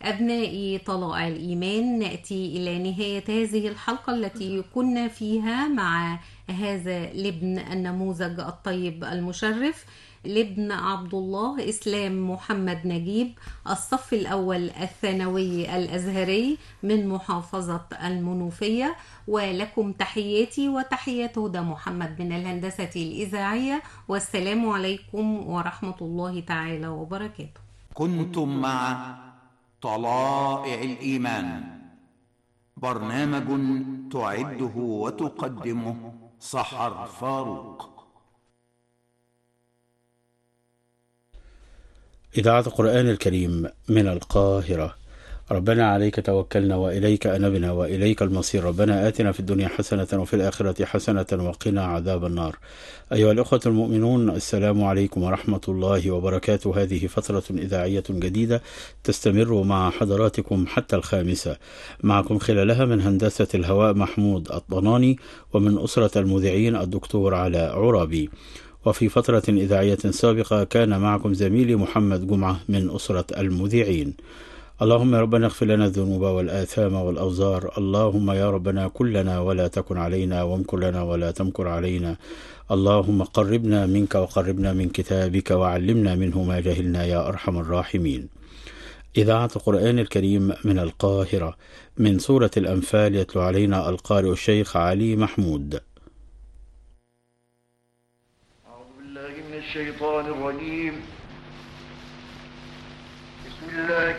أبنائي طلائع الإيمان، نأتي إلى نهاية هذه الحلقة التي كنا فيها مع هذا الابن النموذج الطيب المشرف، الابن عبد الله إسلام محمد نجيب، الصف الأول الثانوي الأزهري من محافظة المنوفية. ولكم تحياتي وتحيات هدى محمد من الهندسة الإذاعية، والسلام عليكم ورحمة الله تعالى وبركاته. كنتم مع طلائع الإيمان، برنامج تعده وتقدمه سحر فاروق. إذاعة القرآن الكريم من القاهرة. ربنا عليك توكلنا وإليك أنبنا وإليك المصير. ربنا آتنا في الدنيا حسنة وفي الآخرة حسنة وقنا عذاب النار. أيها الأخوة المؤمنون، السلام عليكم ورحمة الله وبركاته. هذه فترة إذاعية جديدة تستمر مع حضراتكم حتى 5، معكم خلالها من هندسة الهواء محمود الطناني، ومن أسرة المذيعين الدكتور علاء عرابي. وفي فترة إذاعية سابقة كان معكم زميلي محمد جمعة من أسرة المذيعين. اللهم يا ربنا اغفر لنا الذنوب والآثام والأوزار. اللهم يا ربنا كلنا ولا تكن علينا، وامكر لنا ولا تمكر علينا. اللهم قربنا منك وقربنا من كتابك، وعلمنا منه ما جهلنا يا أرحم الراحمين. إذاعة القرآن الكريم من القاهرة، من سورة الأنفال يتلو علينا القارئ الشيخ علي محمود. الشيطان الرجيم. بسم الله